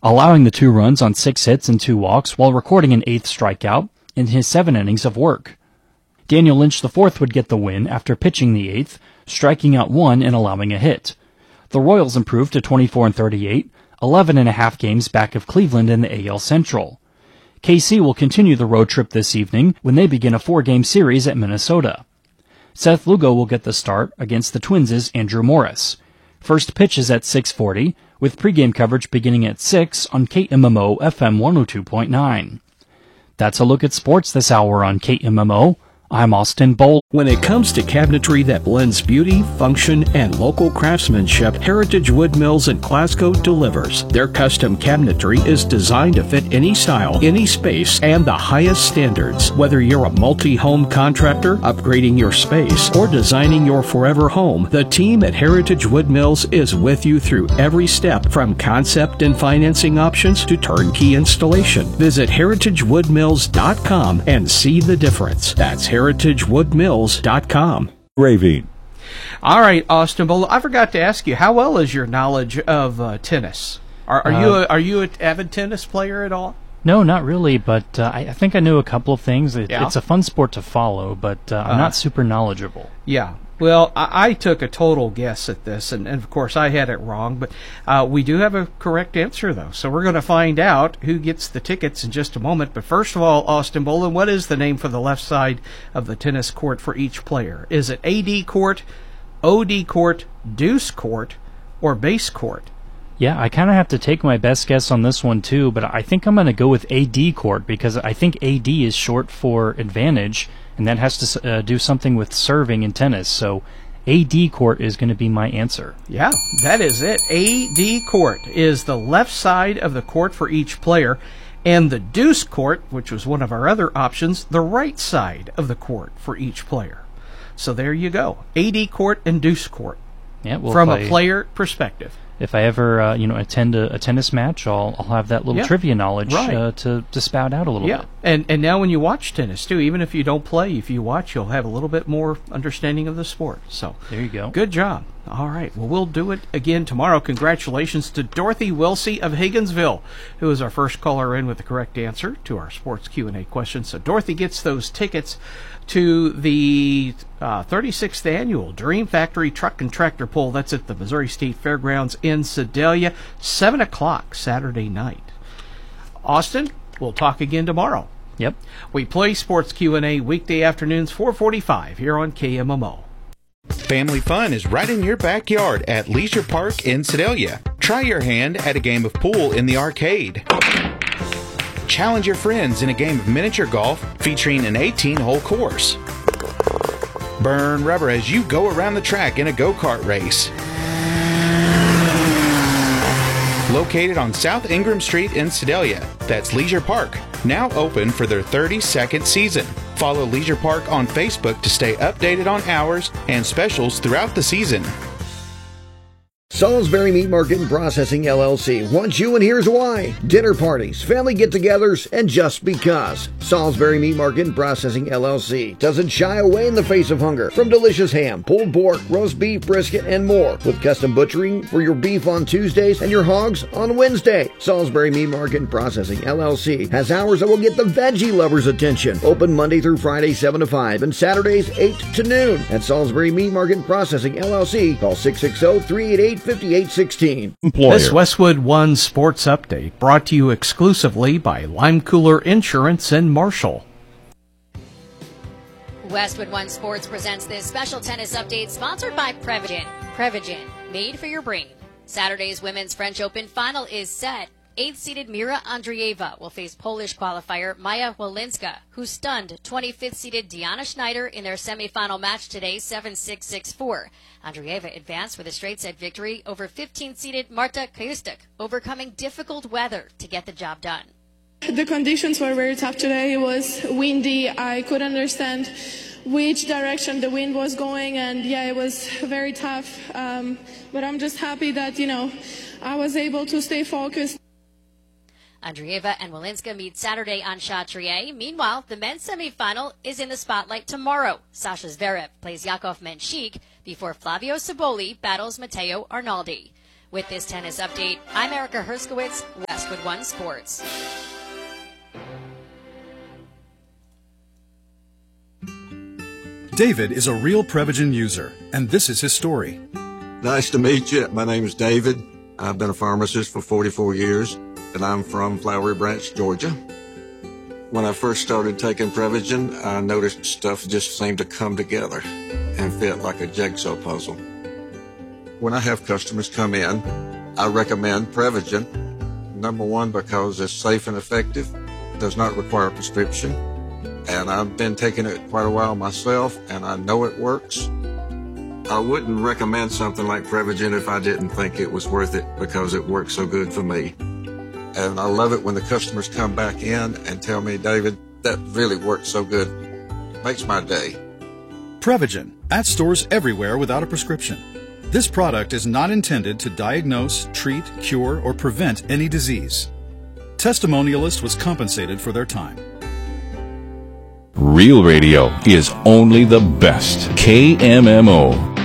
allowing the 2 runs on 6 hits and 2 walks while recording an 8th strikeout in his 7 innings of work. Daniel Lynch IV would get the win after pitching the 8th, striking out 1 and allowing a hit. The Royals improved to 24-38, 11.5 games back of Cleveland in the AL Central. KC will continue the road trip this evening when they begin a 4-game series at Minnesota. Seth Lugo will get the start against the Twins' Andrew Morris. First pitch is at 6:40, with pregame coverage beginning at 6 on KMMO FM 102.9. That's a look at sports this hour on KMMO. I'm Austin Bolt. When it comes to cabinetry that blends beauty, function, and local craftsmanship, Heritage Wood Mills in Glasgow delivers. Their custom cabinetry is designed to fit any style, any space, and the highest standards. Whether you're a multi-home contractor, upgrading your space, or designing your forever home, the team at Heritage Wood Mills is with you through every step, from concept and financing options to turnkey installation. Visit heritagewoodmills.com and see the difference. That's heritagewoodmills.com. Ravine. All right, Austin Bowler, I forgot to ask you, how well is your knowledge of tennis? Are you an avid tennis player at all? No, not really, but I think I knew a couple of things. It's a fun sport to follow, but I'm not super knowledgeable. Yeah. Well, I took a total guess at this, and of course I had it wrong, but we do have a correct answer, though. So we're going to find out who gets the tickets in just a moment. But first of all, Austin Bolin, what is the name for the left side of the tennis court for each player? Is it AD court, OD court, deuce court, or base court? Yeah, I kind of have to take my best guess on this one, too, but I think I'm going to go with AD court because I think AD is short for advantage, and that has to do something with serving in tennis. So AD court is going to be my answer. Yeah, that is it. AD court is the left side of the court for each player, and the deuce court, which was one of our other options, the right side of the court for each player. So there you go. AD court and deuce court. Yeah, well, from a player perspective. If I ever attend a tennis match, I'll have that little trivia knowledge to spout out a little bit. And now when you watch tennis too, even if you don't play, if you watch, you'll have a little bit more understanding of the sport. So there you go. Good job. All right. Well, we'll do it again tomorrow. Congratulations to Dorothy Wilsey of Higginsville, who is our first caller in with the correct answer to our sports Q&A question. So Dorothy gets those tickets to the 36th annual Dream Factory Truck and Tractor Pull. That's at the Missouri State Fairgrounds in Sedalia, 7 o'clock Saturday night. Austin, we'll talk again tomorrow. Yep. We play sports Q&A weekday afternoons, 4:45 here on KMMO. Family fun is right in your backyard at Leisure Park in Sedalia. Try your hand at a game of pool in the arcade. Challenge your friends in a game of miniature golf featuring an 18-hole course. Burn rubber as you go around the track in a go-kart race. Located on South Ingram Street in Sedalia, that's Leisure Park, now open for their 32nd season. Follow Leisure Park on Facebook to stay updated on hours and specials throughout the season. Salisbury Meat Market and Processing LLC wants you, and here's why. Dinner parties, family get-togethers, and just because. Salisbury Meat Market and Processing LLC doesn't shy away in the face of hunger from delicious ham, pulled pork, roast beef, brisket, and more, with custom butchering for your beef on Tuesdays and your hogs on Wednesday. Salisbury Meat Market and Processing LLC has hours that will get the veggie lovers' attention. Open Monday through Friday 7 to 5 and Saturdays 8 to noon. At Salisbury Meat Market and Processing LLC, call 660-388-5816. This Westwood One Sports Update brought to you exclusively by Lime Cooler Insurance and Marshall. Westwood One Sports presents this special tennis update sponsored by Prevagen. Prevagen, made for your brain. Saturday's Women's French Open final is set. 8th-seeded Mira Andreeva will face Polish qualifier Maja Walinska, who stunned 25th-seeded Diana Schneider in their semifinal match today, 7-6, 6-4. Andreeva advanced with a straight-set victory over 15th-seeded Marta Kajustuk, overcoming difficult weather to get the job done. The conditions were very tough today. It was windy. I couldn't understand which direction the wind was going, and it was very tough. But I'm just happy that, I was able to stay focused. Andreeva and Walinska meet Saturday on Chatrier. Meanwhile, the men's semifinal is in the spotlight tomorrow. Sasha Zverev plays Yakov Menchik before Flavio Ciboli battles Matteo Arnaldi. With this tennis update, I'm Erica Herskowitz, Westwood One Sports. David is a real Prevagen user, and this is his story. Nice to meet you. My name is David. I've been a pharmacist for 44 years, and I'm from Flowery Branch, Georgia. When I first started taking Prevagen, I noticed stuff just seemed to come together and fit like a jigsaw puzzle. When I have customers come in, I recommend Prevagen. Number one, because it's safe and effective, does not require a prescription, and I've been taking it quite a while myself, and I know it works. I wouldn't recommend something like Prevagen if I didn't think it was worth it, because it works so good for me. And I love it when the customers come back in and tell me, David, that really worked so good. Makes my day. Prevagen, at stores everywhere without a prescription. This product is not intended to diagnose, treat, cure, or prevent any disease. Testimonialist was compensated for their time. Real radio is only the best. KMMO.